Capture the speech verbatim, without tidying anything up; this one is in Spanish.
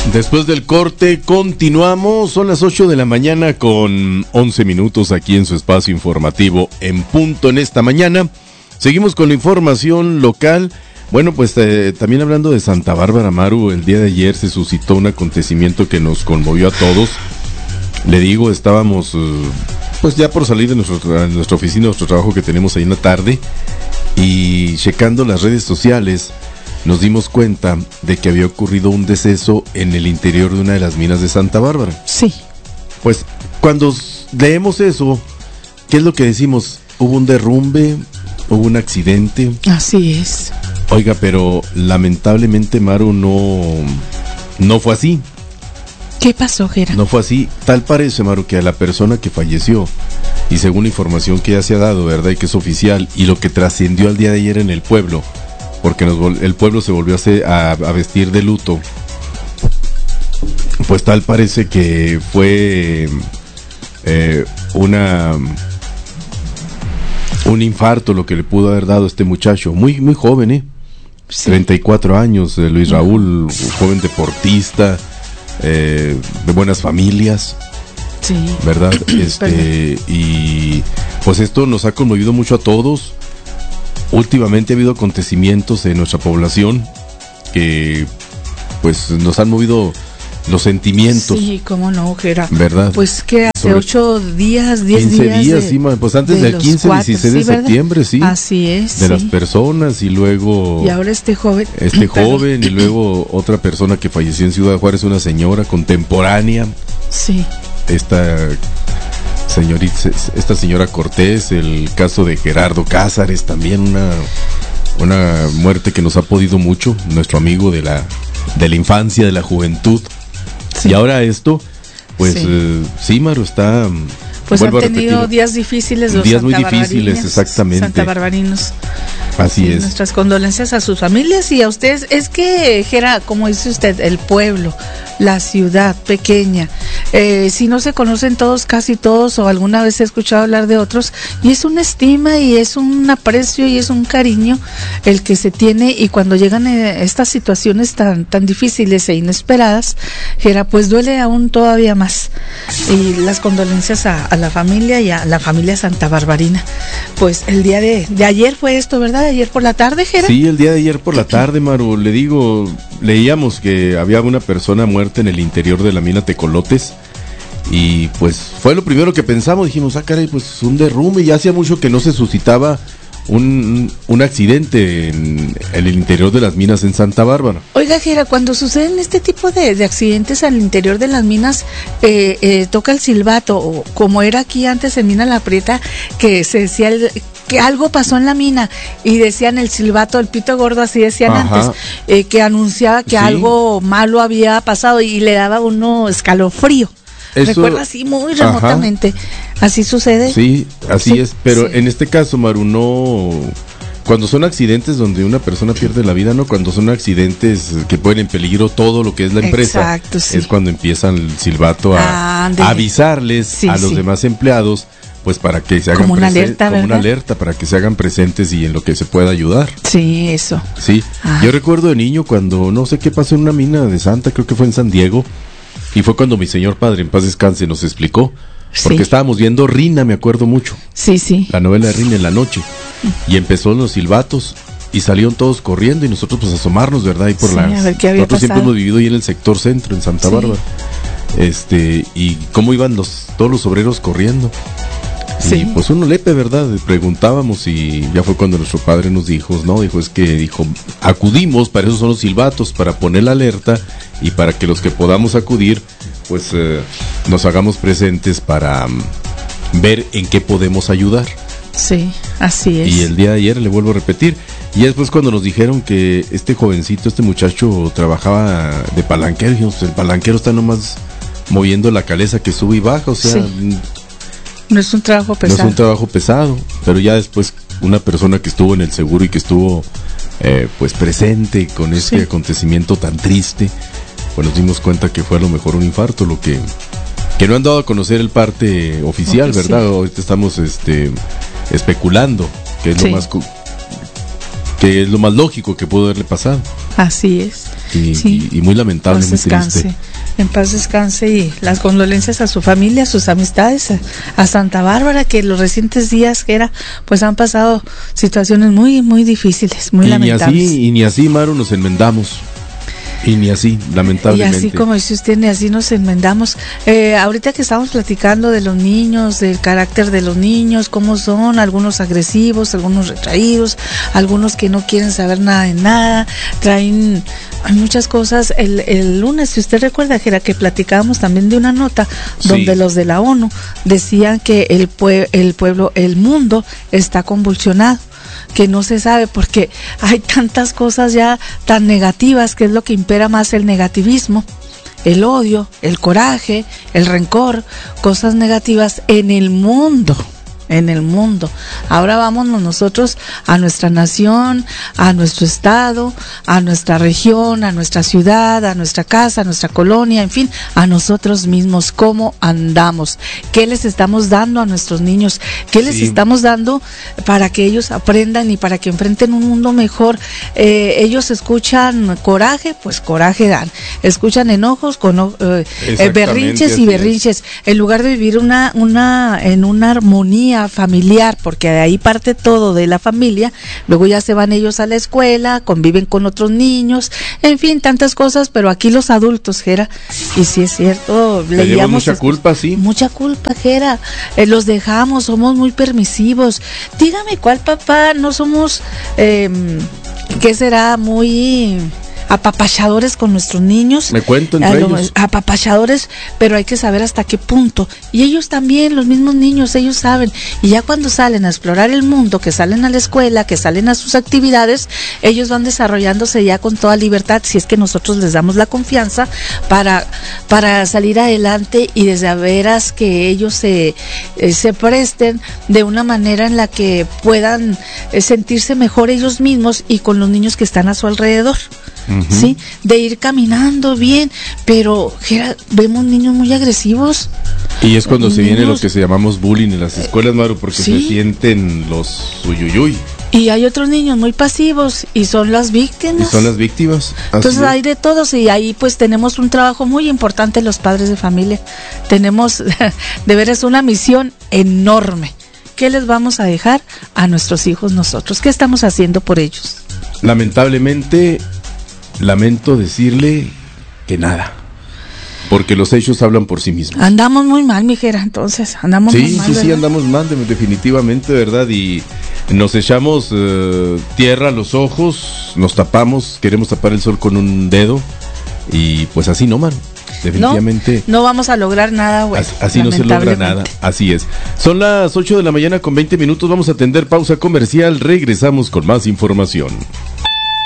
Después del corte continuamos, son las ocho de la mañana con once minutos aquí en su espacio informativo en punto en esta mañana. Seguimos con la información local. Bueno, pues eh, también hablando de Santa Bárbara, Maru, el día de ayer se suscitó un acontecimiento que nos conmovió a todos. Le digo, estábamos eh, pues ya por salir de nuestro, de nuestra oficina, nuestro trabajo que tenemos ahí en la tarde, y checando las redes sociales nos dimos cuenta de que había ocurrido un deceso en el interior de una de las minas de Santa Bárbara. Sí. Pues cuando leemos eso, ¿qué es lo que decimos? ¿Hubo un derrumbe? ¿Hubo un accidente? Así es. Oiga, pero lamentablemente, Maru, no, no fue así. ¿Qué pasó, Gera? No fue así. Tal parece, Maru, que a la persona que falleció, y según la información que ya se ha dado, ¿verdad? Y que es oficial, y lo que trascendió al día de ayer en el pueblo, porque nos, el pueblo se volvió a, hacer, a, a vestir de luto, pues tal parece que fue eh, una un infarto lo que le pudo haber dado a este muchacho, muy muy joven, ¿eh? Sí. treinta y cuatro años, eh, Luis Raúl, joven deportista, eh, de buenas familias, sí, ¿verdad? Este, y pues esto nos ha conmovido mucho a todos. Últimamente ha habido acontecimientos en nuestra población que pues nos han movido los sentimientos. Sí, cómo no, Gera. ¿Verdad? Pues que hace Sobre ocho días, diez días. quince días, de, sí, pues antes del quince, cuatro, dieciséis de ¿sí, septiembre, sí. Así es. De sí. las personas, y luego. Y ahora este joven. Este joven, y luego otra persona que falleció en Ciudad Juárez, una señora contemporánea. Sí. Esta señorita, esta señora Cortés, el caso de Gerardo Cázares, también una, una muerte que nos ha podido mucho, nuestro amigo de la, de la infancia, de la juventud. Sí. Y ahora esto, pues sí, eh, sí, Maru, está... Pues han tenido días difíciles los días muy difíciles, exactamente. Santa Barbarinos. Así sí, es. Nuestras condolencias a sus familias y a ustedes. Es que, Gera, como dice usted, el pueblo, la ciudad pequeña, eh, si no se conocen todos, casi todos, o alguna vez he escuchado hablar de otros, y es una estima y es un aprecio y es un cariño el que se tiene, y cuando llegan eh, estas situaciones tan tan difíciles e inesperadas, Gera, pues duele aún todavía más. Y las condolencias a, a la familia y a la familia Santa Barbarina. Pues el día de, de ayer fue esto, ¿verdad? Ayer por la tarde, Gera. Sí, el día de ayer por la tarde, Maru. Le digo, leíamos que había una persona muerta en el interior de la mina Tecolotes, y pues fue lo primero que pensamos. Dijimos, ah, caray, pues un derrumbe. Ya hacía mucho que no se suscitaba un, un accidente en, en el interior de las minas en Santa Bárbara. Oiga, Gera, cuando suceden este tipo de, de accidentes al interior de las minas, eh, eh, toca el silbato, o como era aquí antes en Mina La Prieta, que se decía el, que algo pasó en la mina, y decían el silbato, el pito gordo, así decían. Ajá. Antes, eh, que anunciaba que sí, algo malo había pasado, y le daba uno escalofrío. Eso, recuerda, así muy remotamente. Ajá. Así sucede. Sí, así sí, es, pero sí, en este caso, Maru, no... Cuando son accidentes donde una persona pierde la vida, no, cuando son accidentes que ponen en peligro todo lo que es la empresa. Exacto, sí, es cuando empiezan el silbato a, ah, a avisarles sí, a los sí, demás empleados, pues para que se hagan como una alerta, como una alerta, para que se hagan presentes y en lo que se pueda ayudar. Sí, eso. Sí, ah. Yo recuerdo de niño cuando no sé qué pasó en una mina de Santa, creo que fue en San Diego, y fue cuando mi señor padre, en paz descanse, nos explicó, porque sí, estábamos viendo Rina, me acuerdo mucho. Sí, sí. La novela de Rina en la noche, y empezó los silbatos, y salieron todos corriendo, y nosotros pues asomarnos, ¿verdad? Y por sí, la, a ver qué había nosotros pasado. Siempre hemos vivido ahí en el sector centro, en Santa sí, Bárbara, este, y cómo iban los todos los obreros corriendo. Sí. Y pues uno lepe, ¿verdad? Preguntábamos, y ya fue cuando nuestro padre nos dijo, no, dijo, es que, dijo, acudimos, para eso son los silbatos, para poner la alerta, y para que los que podamos acudir, pues eh, nos hagamos presentes para um, ver en qué podemos ayudar. Sí, así es. Y el día de ayer, le vuelvo a repetir, y después cuando nos dijeron que este jovencito, este muchacho trabajaba de palanquero, dijimos, el palanquero está nomás moviendo la caleza que sube y baja, o sea... Sí. No es un trabajo pesado. No es un trabajo pesado, pero ya después una persona que estuvo en el seguro y que estuvo eh, pues presente con este sí, acontecimiento tan triste, pues nos dimos cuenta que fue a lo mejor un infarto, lo que que no han dado a conocer el parte oficial, okay, ¿verdad? Sí. Ahorita estamos este especulando que es sí, lo más que es lo más lógico que pudo haberle pasado. Así es. y, sí. y, y muy lamentable, muy descanse. triste. En paz descanse, y las condolencias a su familia, a sus amistades, a, a Santa Bárbara, que los recientes días que era, pues han pasado situaciones muy, muy difíciles, muy y lamentables. Ni así, y ni así, Maru, nos enmendamos. Y ni así, lamentablemente. Y así como dice usted, ni así nos enmendamos. Eh, ahorita que estamos platicando de los niños, del carácter de los niños, cómo son, algunos agresivos, algunos retraídos, algunos que no quieren saber nada de nada, traen muchas cosas. El, el lunes, si usted recuerda, que era que platicábamos también de una nota Sí. donde los de la ONU decían que el, pue- el pueblo, el mundo está convulsionado, que no se sabe porque hay tantas cosas ya tan negativas, que es lo que impera más, el negativismo, el odio, el coraje, el rencor, cosas negativas en el mundo. En el mundo. Ahora vámonos nosotros a nuestra nación, a nuestro estado, a nuestra región, a nuestra ciudad, a nuestra casa, a nuestra colonia, en fin, a nosotros mismos. ¿Cómo andamos? ¿Qué les estamos dando a nuestros niños? ¿Qué les Sí. estamos dando para que ellos aprendan y para que enfrenten un mundo mejor? Eh, ellos escuchan coraje, pues coraje dan. Escuchan enojos, con eh, eh, Exactamente, berrinches así y es. berrinches. En lugar de vivir una, una, en una armonía familiar, porque de ahí parte todo de la familia, luego ya se van ellos a la escuela, conviven con otros niños, en fin, tantas cosas, pero aquí los adultos, Jera, y sí es cierto, Le llevamos leíamos mucha culpa, sí. mucha culpa, Jera, eh, los dejamos, somos muy permisivos. Dígame cuál papá, no somos, eh, ¿qué será? Muy apapachadores con nuestros niños. Me cuento entre a lo- ellos. apapachadores, pero hay que saber hasta qué punto. Y ellos también, los mismos niños, ellos saben. Y ya cuando salen a explorar el mundo, que salen a la escuela, que salen a sus actividades, ellos van desarrollándose ya con toda libertad, si es que nosotros les damos la confianza para, para salir adelante, y desde a veras que ellos se, eh, se presten de una manera en la que puedan eh, sentirse mejor ellos mismos y con los niños que están a su alrededor. Ujú. Sí, de ir caminando bien, pero Gera, vemos niños muy agresivos. Y es cuando se viene lo Niños. que se llamamos bullying en las escuelas, Maru, porque Sí. se sienten los uyuyuy Y hay otros niños muy pasivos y son las y víctimas. son las víctimas. Así Entonces es. hay de todos, y ahí pues tenemos un trabajo muy importante los padres de familia. Tenemos de veras una misión enorme. ¿Qué les vamos a dejar a nuestros hijos nosotros? ¿Qué estamos haciendo por ellos? Lamentablemente, lamento decirle que nada, porque los hechos hablan por sí mismos. Andamos muy mal, mijera, entonces, andamos muy Sí, mal. sí, sí, ¿verdad? andamos mal, de- definitivamente, ¿verdad? Y nos echamos eh, tierra a los ojos, nos tapamos, queremos tapar el sol con un dedo, y pues así no, Maru. Definitivamente. No, no vamos a lograr nada, güey. Así, así no se logra nada, así es. Son las ocho de la mañana con veinte minutos, vamos a atender pausa comercial, regresamos con más información.